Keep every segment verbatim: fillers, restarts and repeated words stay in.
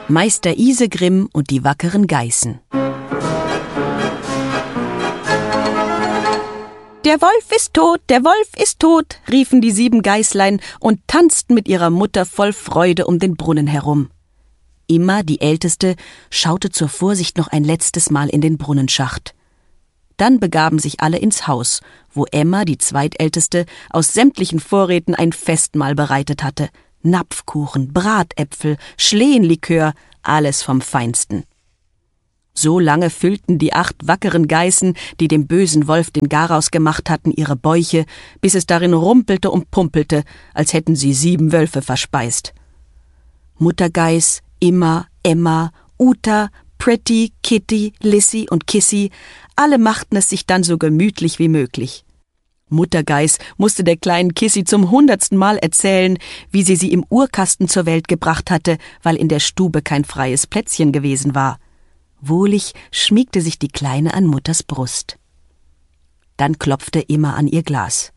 Meister Isegrim und die wackeren Geißen. »Der Wolf ist tot, der Wolf ist tot«, riefen die sieben Geißlein und tanzten mit ihrer Mutter voll Freude um den Brunnen herum. Immer, die Älteste, schaute zur Vorsicht noch ein letztes Mal in den Brunnenschacht. Dann begaben sich alle ins Haus, wo Emma, die Zweitälteste, aus sämtlichen Vorräten ein Festmahl bereitet hatte. Napfkuchen, Bratäpfel, Schlehenlikör, alles vom Feinsten. So lange füllten die acht wackeren Geißen, die dem bösen Wolf den Garaus gemacht hatten, ihre Bäuche, bis es darin rumpelte und pumpelte, als hätten sie sieben Wölfe verspeist. Muttergeiß, Immer, Emma, Uta, Pretty, Kitty, Lissy und Kissy, alle machten es sich dann so gemütlich wie möglich. Muttergeiß musste der kleinen Kissy zum hundertsten Mal erzählen, wie sie sie im Urkasten zur Welt gebracht hatte, weil in der Stube kein freies Plätzchen gewesen war. Wohlig schmiegte sich die Kleine an Mutters Brust. Dann klopfte Immer an ihr Glas.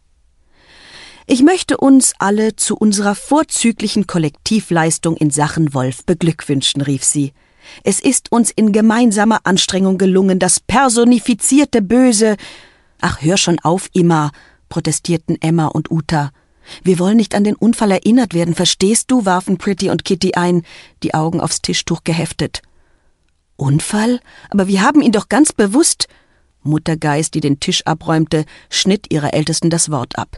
»Ich möchte uns alle zu unserer vorzüglichen Kollektivleistung in Sachen Wolf beglückwünschen«, rief sie. »Es ist uns in gemeinsamer Anstrengung gelungen, das personifizierte Böse...« »Ach, hör schon auf, Immer«, protestierten Emma und Uta. »Wir wollen nicht an den Unfall erinnert werden, verstehst du?«, warfen Pretty und Kitty ein, die Augen aufs Tischtuch geheftet. »Unfall? Aber wir haben ihn doch ganz bewusst...« Muttergeiß, die den Tisch abräumte, schnitt ihrer Ältesten das Wort ab.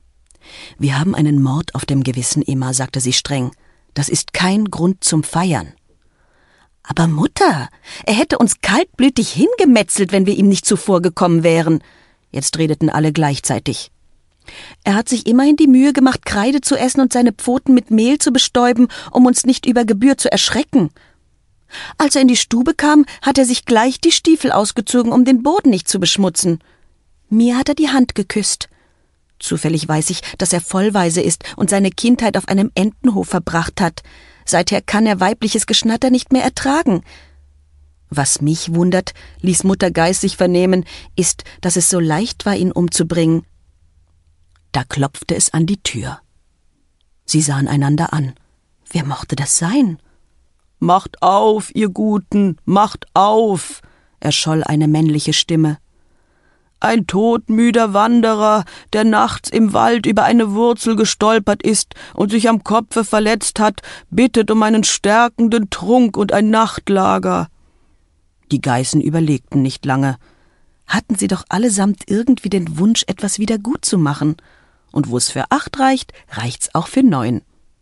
»Wir haben einen Mord auf dem Gewissen, Emma«, sagte sie streng. »Das ist kein Grund zum Feiern.« »Aber Mutter, er hätte uns kaltblütig hingemetzelt, wenn wir ihm nicht zuvorgekommen wären.« Jetzt redeten alle gleichzeitig. »Er hat sich immerhin die Mühe gemacht, Kreide zu essen und seine Pfoten mit Mehl zu bestäuben, um uns nicht über Gebühr zu erschrecken. Als er in die Stube kam, hat er sich gleich die Stiefel ausgezogen, um den Boden nicht zu beschmutzen. Mir hat er die Hand geküsst. Zufällig weiß ich, dass er vollweise ist und seine Kindheit auf einem Entenhof verbracht hat. Seither kann er weibliches Geschnatter nicht mehr ertragen. Was mich wundert«, ließ Muttergeiß sich vernehmen, »ist, dass es so leicht war, ihn umzubringen.« Da klopfte es an die Tür. Sie sahen einander an. Wer mochte das sein? »Macht auf, ihr Guten, macht auf«, erscholl eine männliche Stimme. »Ein todmüder Wanderer, der nachts im Wald über eine Wurzel gestolpert ist und sich am Kopfe verletzt hat, bittet um einen stärkenden Trunk und ein Nachtlager.« Die Geißen überlegten nicht lange. Hatten sie doch allesamt irgendwie den Wunsch, etwas wieder gut zu machen. Und wo es für acht reicht, reicht's auch für neun.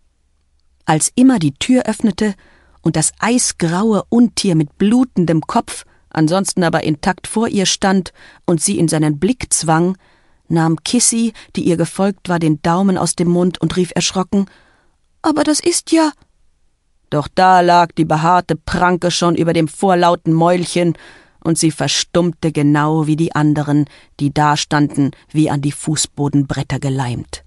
Als Immer die Tür öffnete und das eisgraue Untier mit blutendem Kopf, ansonsten aber intakt vor ihr stand und sie in seinen Blick zwang, nahm Kissy, die ihr gefolgt war, den Daumen aus dem Mund und rief erschrocken, »Aber das ist ja...« Doch da lag die behaarte Pranke schon über dem vorlauten Mäulchen, und sie verstummte genau wie die anderen, die dastanden, wie an die Fußbodenbretter geleimt.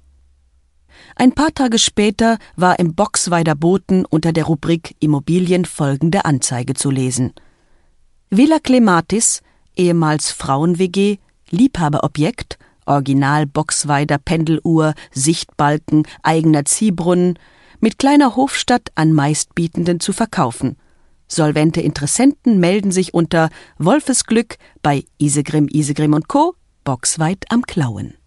Ein paar Tage später war im Boxweider Boten unter der Rubrik Immobilien folgende Anzeige zu lesen. Villa Clematis, ehemals Frauen-W G, Liebhaberobjekt, Original Boxweider Pendeluhr, Sichtbalken, eigener Ziehbrunnen, mit kleiner Hofstatt an Meistbietenden zu verkaufen. Solvente Interessenten melden sich unter Wolfesglück bei Isegrim, Isegrim und Co., Boxweit am Klauen.